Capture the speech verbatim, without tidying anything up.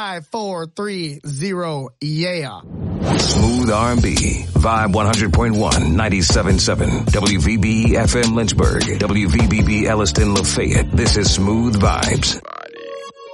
five, four, three, zero, yeah. Smooth R and B. Vibe one hundred point one, ninety-seven point seven. W V B E F M Lynchburg. W V B B Elliston Lafayette. This is Smooth Vibes.